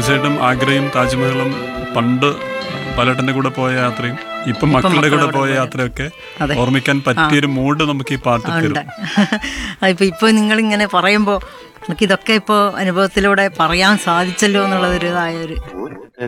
തീർച്ചയായിട്ടും ആഗ്രയും താജ്മഹലും പണ്ട് പലട്ടൻ്റെ കൂടെ പോയ യാത്രയും ഇപ്പം മക്കളുടെ കൂടെ പോയ യാത്രയൊക്കെ ഓർമ്മിക്കാൻ പറ്റിയൊരു മൂഡ് നമുക്ക് ഈ പാട്ട് തരും. ഇപ്പോൾ നിങ്ങളിങ്ങനെ പറയുമ്പോൾ നമുക്കിതൊക്കെ ഇപ്പോൾ അനുഭവത്തിലൂടെ പറയാൻ സാധിച്ചല്ലോ എന്നുള്ളതൊരു